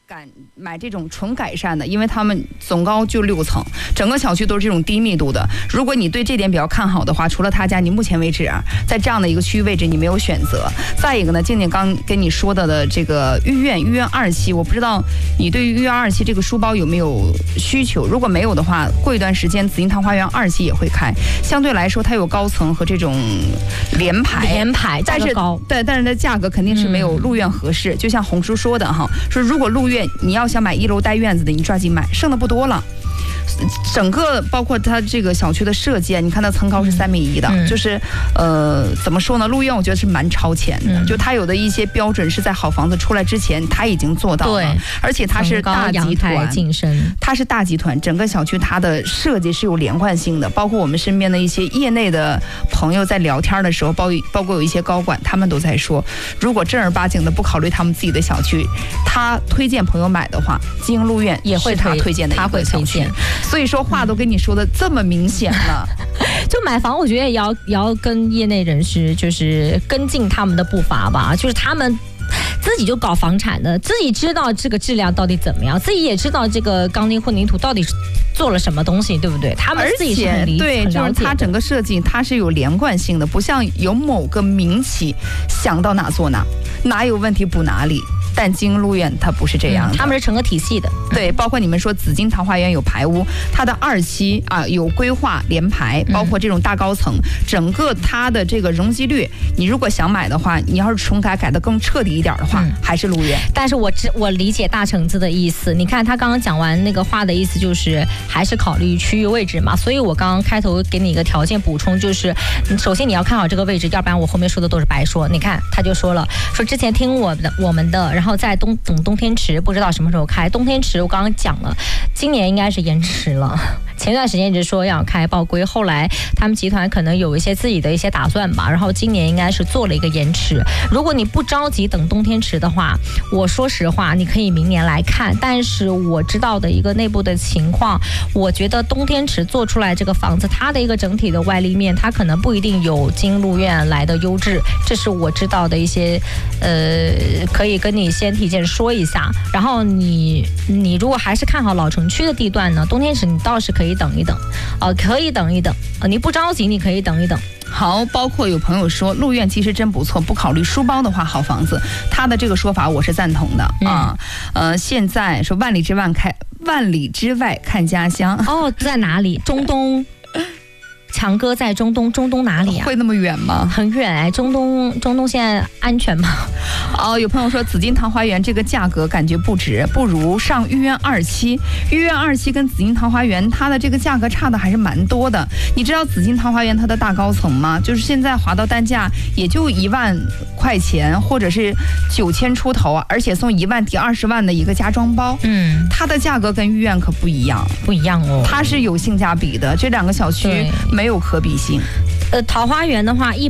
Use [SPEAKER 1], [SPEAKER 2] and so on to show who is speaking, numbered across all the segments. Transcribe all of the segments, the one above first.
[SPEAKER 1] 敢买这种纯改善的，因为他们总高就6层，整个小区都是这种低密度的。如果你对这点比较看好的话，除了他家，你目前为止在这样的一个区域位置你没有选择。再一个呢，静静刚跟你说的这个御苑2期，我不知道你对于御苑2期这个书包有没有需求。如果没有的话，过一段时间紫金桃花源2期也会开，相对来说它有高层和这种联排，
[SPEAKER 2] 价格高，
[SPEAKER 1] 对，但是它价格肯定是没有鹿苑合适。就像红叔说的哈，说如果鹿苑你要想买1楼带院子的，你抓紧买，剩的不多了。整个包括它这个小区的设计，你看它层高是3.1米的，就是怎么说呢？鹿苑我觉得是蛮超前的，就它有的一些标准是在好房子出来之前它已经做到了，
[SPEAKER 2] 对，
[SPEAKER 1] 而且它是大集团，它是大集团，整个小区它的设计是有连贯性的。包括我们身边的一些业内的朋友在聊天的时候，包括有一些高管，他们都在说，如果正儿八经的不考虑他们自己的小区，他推荐朋友买的话，金鹰鹿苑也会他推荐的一个小区。所以说话都跟你说的这么明显了，
[SPEAKER 2] 就买房我觉得也要跟业内人士就是跟进他们的步伐吧，就是他们自己就搞房产的，自己知道这个质量到底怎么样，自己也知道这个钢筋混凝土到底做了什么东西，对不对？他们自己是很
[SPEAKER 1] 对，就是它整个设计它是有连贯性的，不像有某个民企想到哪做哪有问题补哪里。但金鹿苑它不是这样的，
[SPEAKER 2] 他们是成个体系的。
[SPEAKER 1] 对，包括你们说紫金桃花源有排屋，它的2期有规划联排，包括这种大高层，整个它的这个容积率，你如果想买的话，你要是重改得更彻底一点的话，还是鹿苑。
[SPEAKER 2] 但是我理解大橙子的意思，你看他刚刚讲完那个话的意思就是还是考虑区域位置嘛，所以我刚刚开头给你一个条件补充，就是首先你要看好这个位置，要不然我后面说的都是白说。你看他就说了，说之前听我们的，然后在等冬天池，不知道什么时候开。冬天池我刚刚讲了，今年应该是延迟了。前段时间一直说要开报规，后来他们集团可能有一些自己的一些打算吧，然后今年应该是做了一个延迟。如果你不着急等冬天池的话，我说实话你可以明年来看，但是我知道的一个内部的情况，我觉得冬天池做出来这个房子，它的一个整体的外立面，它可能不一定有金鹿苑来的优质，这是我知道的一些可以跟你先提前说一下。然后你如果还是看好老城区的地段呢，冬天池你倒是可以等一等，可以等一等，你不着急你可以等一等。
[SPEAKER 1] 好，包括有朋友说鹿苑其实真不错，不考虑书包的话好房子，他的这个说法我是赞同的现在说万里之外看家乡
[SPEAKER 2] 在哪里？中东。强哥在中东哪里啊？
[SPEAKER 1] 会那么远吗？
[SPEAKER 2] 很远中东现在安全吗？
[SPEAKER 1] 有朋友说紫金桃花源这个价格感觉不值，不如上御苑2期。御苑2期跟紫金桃花源它的这个价格差的还是蛮多的。你知道紫金桃花源它的大高层吗？就是现在划到单价也就1万块钱，或者是9000出头，而且送1万抵20万的一个家装包。它的价格跟御苑可不一样哦，它是有性价比的，这两个小区没有可比性。
[SPEAKER 2] 桃花源的话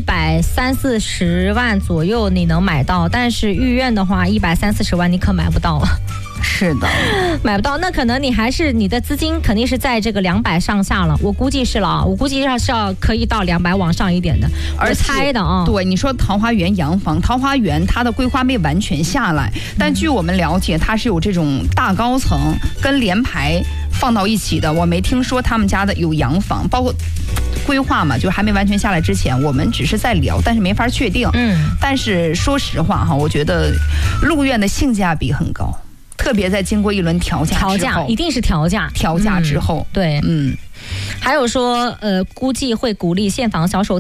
[SPEAKER 2] 130-140万左右你能买到，但是御苑的话130-140万你可买不到了。
[SPEAKER 1] 是的，
[SPEAKER 2] 买不到，那可能你的资金肯定是在这个200上下了，我估计是了，我估计是要可以到200往上一点的，而猜的对，
[SPEAKER 1] 你说桃花源洋房，桃花源它的规划没完全下来，但据我们了解，它是有这种大高层跟联排放到一起的，我没听说他们家的有洋房，包括规划嘛，就还没完全下来之前，我们只是在聊，但是没法确定。但是说实话我觉得鹿苑的性价比很高，特别在经过一轮调价
[SPEAKER 2] 一定是调价
[SPEAKER 1] 之后，
[SPEAKER 2] 对，还有说估计会鼓励现房销售